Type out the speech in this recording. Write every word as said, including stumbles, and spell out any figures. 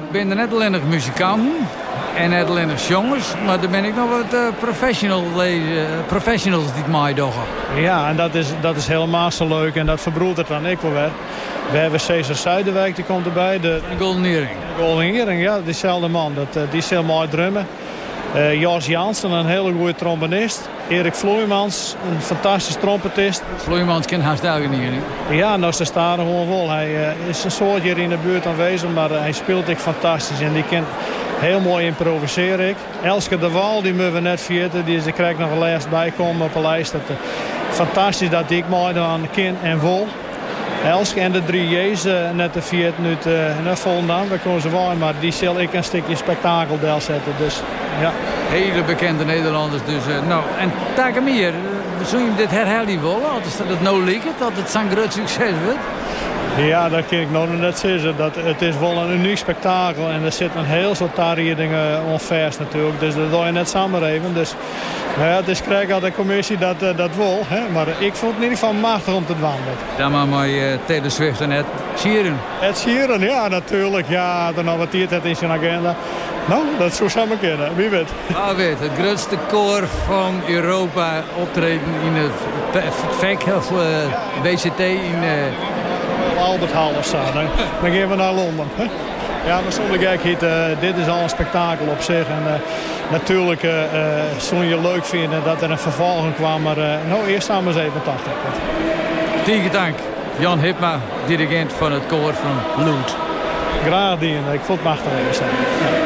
ben er net alleen nog muzikanten en net alleen nog jongens, maar er ben ik nog wat uh, professional, uh, professionals die het mij doen. Ja, en dat is, dat is helemaal zo leuk en dat verbroedert dan ik wel weer. We hebben Cesar Zuiderwijk, die komt erbij. De, de Golden Earring. De Golden Earring, ja, diezelfde man. Dat, uh, die is heel mooi drummen. Uh, Jos Jansen, een hele goede trombonist. Erik Vloeimans, een fantastisch trompetist. Vloeimans kent haast elke niet. Ja, nou ze staan er gewoon wel. Hij uh, is een soort hier in de buurt aanwezig, maar uh, hij speelt ik fantastisch. En die kan heel mooi improviseren. Ik. Elske de Waal, die moeten we net vieren. Die is er krijg nog een lijst bij komen op een lijst. Dat, uh, fantastisch dat ik mooi aan de kin en vol. Elske en de drie J's uh, net de vier nu uh, volendaan. We komen ze wel, maar die zal ik een stukje spektakel deel zetten. Dus ja. Hele bekende Nederlanders dus. Uh, nou, en Takamir, uh, zou je dit herhalen wel? Dat het nou lijkt, dat het zo'n groot succes wordt? Ja, dat kan ik nog net zeggen. Dat, het is wel een uniek spektakel. En er zitten een heel soort tarieringen onvers natuurlijk. Dus dat doe je net samen even. Dus nou ja, het is krijg aan de commissie dat, uh, dat wil. Hè? Maar ik vond het in ieder geval machtig om te wandelen. Dan maar maar uh, Taylor Swift en Ed Sheeran. Ed Sheeran, ja natuurlijk. Ja, dan nog wat hier in zijn agenda. Nou, dat zou samen kunnen. Wie weet. Ah, weet, het grootste koor van Europa optreden in het V E C of uh, W C T in... Uh, Albert Hall of zo. Dan, dan gaan we naar Londen. Hè? Ja, maar zonder gekheid, uh, dit is al een spektakel op zich. En uh, natuurlijk uh, uh, zou je leuk vinden dat er een vervolging kwam. Maar uh, nou, eerst samen zevenentachtig. Tegen dank. Jan Hipma, dirigent van het koor van Lood. Graag dienen. Ik vond het machtig even zijn. Ja.